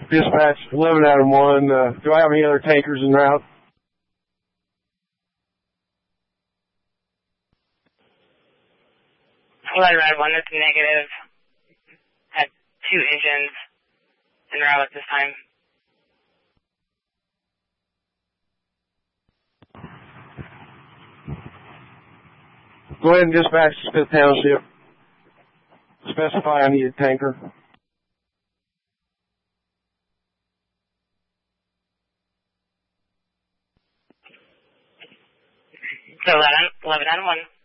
Dispatch 11 Adam 1. Do I have any other tankers en route? Red 1, that's negative. Had 2 engines en route at this time. Go ahead and dispatch to Smith Township. Specify I need a tanker. So 11 Adam 1.